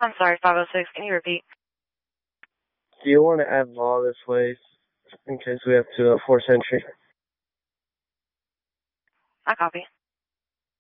I'm sorry, 506. Can you repeat? Do you want to add law this way in case we have to force entry? I copy.